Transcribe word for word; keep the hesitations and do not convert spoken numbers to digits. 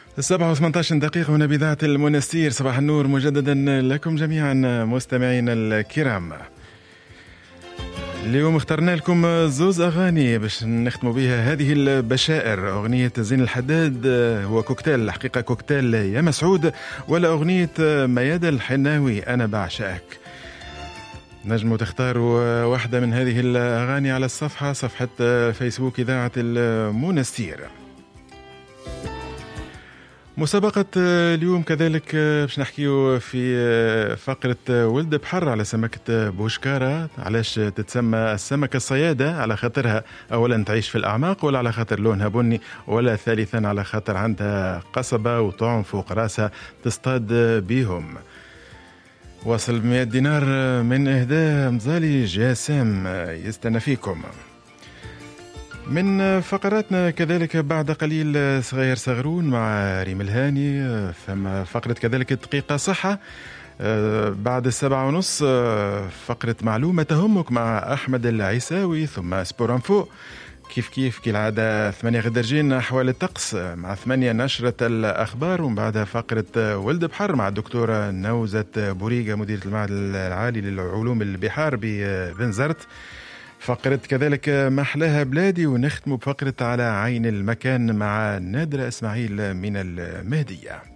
السبعة وثمانية عشر دقيقة هنا بإذاعة المنستير. صباح النور مجددا لكم جميعا مستمعينا الكرام. اليوم اخترنا لكم زوز أغاني باش نختموا بها هذه البشائر. أغنية زين الحداد هو كوكتيل، الحقيقة كوكتيل يا مسعود، ولا أغنية ميادة الحناوي أنا بعشقك. نجموا تختاروا واحدة من هذه الأغاني على الصفحة صفحة فيسبوك إذاعة المنستير. مسابقة اليوم كذلك باش نحكيو في فقرة ولد بحر على سمكة بوشكارة. علاش تتسمى السمكة الصيادة؟ على خاطرها أولا تعيش في الأعماق، ولا على خاطر لونها بني، ولا ثالثا على خاطر عندها قصبة وطعم فوق راسها تصطاد بيهم. وصل مئة دينار من إهداء مزالي جاسم يستنى فيكم. من فقراتنا كذلك بعد قليل صغير صغرون مع ريم الهاني، ثم فقرة كذلك دقيقة صحة بعد السبعة ونص، فقرة معلومة تهمك مع أحمد العيساوي، ثم سبورانفو كيف كيف كالعادة ثمانية غدرجين أحوال الطقس، مع ثمانية نشرة الأخبار، ومن بعدها فقرة ولد بحر مع الدكتورة نوزة بوريقة مديرة المعهد العالي للعلوم البحار ببنزرت. فقرة كذلك محلاها بلادي، ونختم بفقرة على عين المكان مع نادرة إسماعيل من المهدية.